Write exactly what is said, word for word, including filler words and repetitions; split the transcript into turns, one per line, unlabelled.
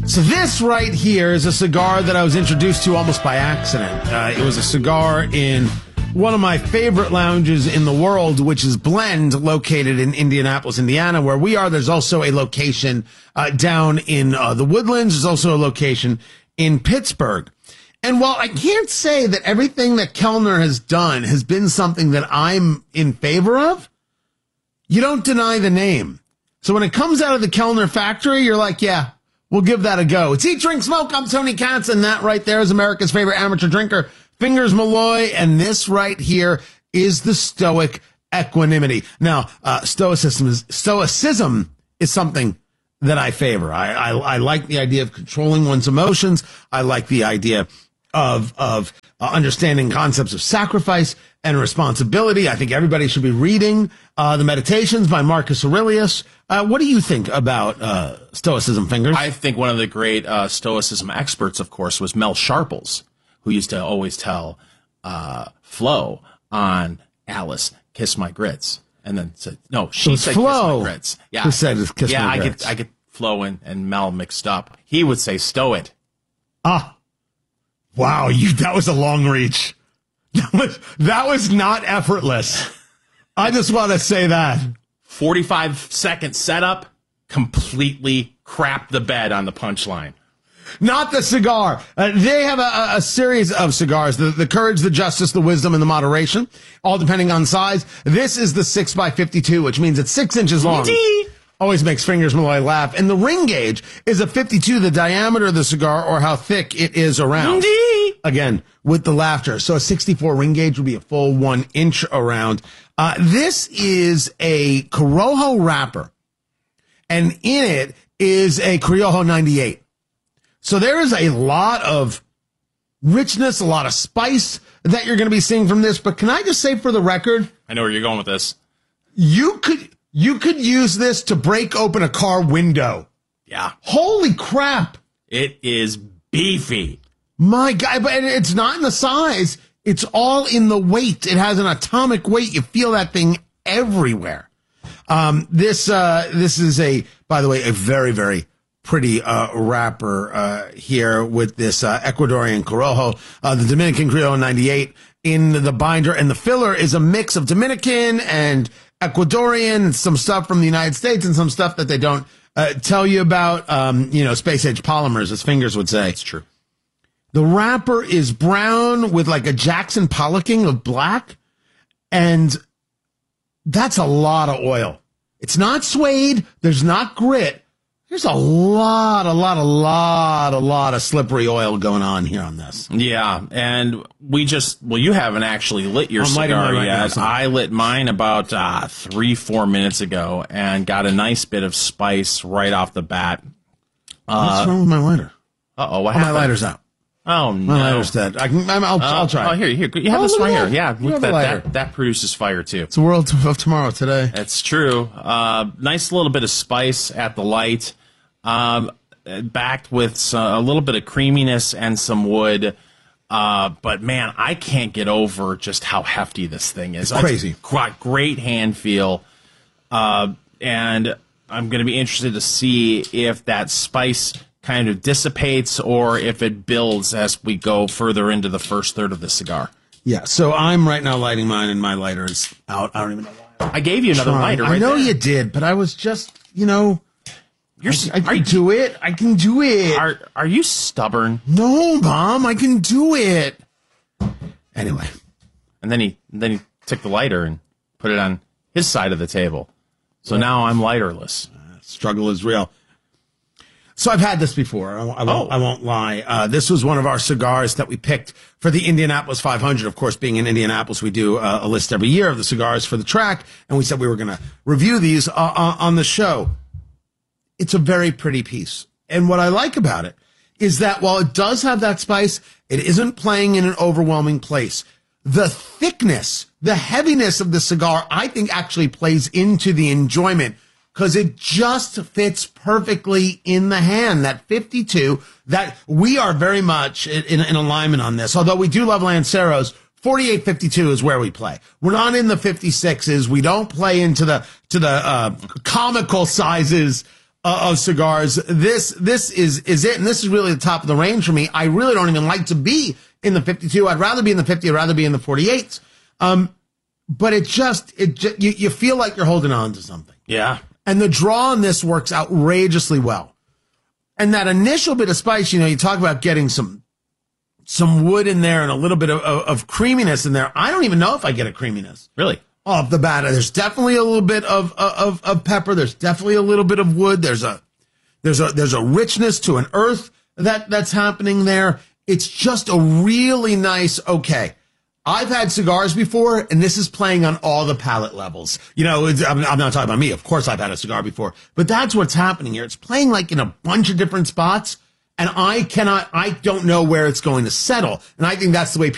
So this right here is a cigar that I was introduced to almost by accident. Uh, it was a cigar in one of my favorite lounges in the world, which is Blend, located in Indianapolis, Indiana, where we are. There's also a location uh, down in uh, the Woodlands. There's also a location in Pittsburgh. And while I can't say that everything that Kellner has done has been something that I'm in favor of, you don't deny the name. So when it comes out of the Kellner factory, you're like, yeah, we'll give that a go. It's Eat, Drink, Smoke. I'm Tony Katz, and that right there is America's favorite amateur drinker, Fingers Malloy, and this right here is the Stoic Equanimity. Now, uh, stoicism is, stoicism is something that I favor. I, I, I like the idea of controlling one's emotions. I like the idea of, of uh, understanding concepts of sacrifice and responsibility. I think everybody should be reading uh, the Meditations by Marcus Aurelius. Uh, what do you think about uh, Stoicism, Fingers?
I think one of the great uh, Stoicism experts, of course, was Mel Sharples, who used to always tell uh, Flo on Alice, "Kiss my grits," and then said, "No, she said
Flo
kiss my grits." Yeah,
who said kiss
yeah,
my
I
grits.
get I get Flo and, and Mel mixed up. He would say "stow it."
Ah, wow, you that was a long reach. That was that was not effortless. I just want to say that.
forty-five second setup, completely crapped the bed on the punchline.
Not the cigar. Uh, they have a, a series of cigars, the, the courage, the justice, the wisdom, and the moderation, all depending on size. This is the six by fifty-two, which means it's six inches long.
Indeed.
Always makes Fingers Malloy laugh. And the ring gauge is a fifty-two, the diameter of the cigar, or how thick it is around.
Indeed.
Again, with the laughter. So a sixty-four ring gauge would be a full one inch around. Uh, this is a Corojo wrapper, and in it is a Criollo ninety-eight. So there is a lot of richness, a lot of spice that you're going to be seeing from this. But can I just say for the record,
I know where you're going with this.
You could you could use this to break open a car window.
Yeah.
Holy crap.
It is beefy.
My God, but it's not in the size. It's all in the weight. It has an atomic weight. You feel that thing everywhere. Um, this, uh, this is a, by the way, a very, very pretty, uh, wrapper, uh, here with this, uh, Ecuadorian Corojo, uh, the Dominican Criollo ninety-eight in the binder. And the filler is a mix of Dominican and Ecuadorian and some stuff from the United States and some stuff that they don't, uh, tell you about, um, you know, space age polymers, as Fingers would say.
It's true.
The wrapper is brown with like a Jackson Pollocking of black, and that's a lot of oil. It's not suede. There's not grit. There's a lot, a lot, a lot, a lot of slippery oil going on here on this.
Yeah, and we just, well, you haven't actually lit your
I'm lighting
cigar
mine right
yet.
now.
I lit mine about uh, three, four minutes ago and got a nice bit of spice right off the bat.
What's wrong with my lighter?
Uh-oh, what
Oh, my
happened?
lighter's out.
Oh, no.
My lighter's dead. I can, I'm, I'll,
Uh,
I'll try.
Oh, here, here. You have
Oh,
this
look
right
at
here.
that.
Yeah,
You have
look
a
that,
lighter.
that. That produces fire, too.
It's the world of tomorrow today.
That's true. Uh, nice little bit of spice at the light, um, backed with some, a little bit of creaminess and some wood. Uh, but, man, I can't get over just how hefty this thing is.
It's crazy.
It's got great hand feel. Uh, and I'm going to be interested to see if that spice kind of dissipates or if it builds as we go further into the first third of the cigar.
Yeah, so I'm right now lighting mine, and my lighter is out. I don't even know why.
I gave you another
Trying.
lighter right
I know
there.
you did, but I was just, you know,
You're,
I, I
are,
can do it. I can do it.
are, are you stubborn?
No, Mom, I can do it. Anyway,
And then he then he took the lighter and put it on his side of the table. So now I'm lighterless.
struggle is real. So I've had this before. I, I, won't,
Oh.
I won't lie. Uh, this was one of our cigars that we picked for the Indianapolis five hundred. Of course, being in Indianapolis, we do uh, a list every year of the cigars for the track, and we said we were going to review these uh, uh, on the show. It's a very pretty piece. And what I like about it is that while it does have that spice, it isn't playing in an overwhelming place. The thickness, the heaviness of the cigar, I think actually plays into the enjoyment because it just fits perfectly in the hand. That fifty-two, that we are very much in, in, in alignment on this. Although we do love Lanceros, forty-eight fifty-two is where we play. We're not in the fifty-sixes. We don't play into the, to the, uh, comical sizes uh, of cigars. This this is is it, and this is really the top of the range for me. I really don't even like to be in the fifty-two. I'd rather be in the fifty. I'd rather be in the forty-eights. Um, but it just it just, you you feel like you're holding on to something.
Yeah.
And the draw on this works outrageously well. And that initial bit of spice, you know, you talk about getting some some wood in there and a little bit of, of, of creaminess in there. I don't even know if I get a creaminess.
Really?
Off the bat, there's definitely a little bit of, of of pepper. There's definitely a little bit of wood. There's a there's a there's a richness to an earth that that's happening there. It's just a really nice. Okay, I've had cigars before, and this is playing on all the palate levels. You know, it's, I'm, I'm not talking about me. Of course, I've had a cigar before, but that's what's happening here. It's playing like in a bunch of different spots, and I cannot. I don't know where it's going to settle, and I think that's the way